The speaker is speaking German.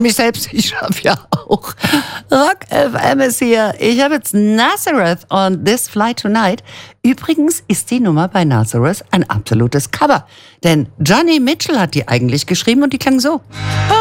mich selbst, ich schaffe ja auch. Rock FM ist hier. Ich habe jetzt Nazareth und This Flight Tonight. Übrigens ist die Nummer bei Nazareth ein absolutes Cover. Denn Johnny Mitchell hat die eigentlich geschrieben und die klang so.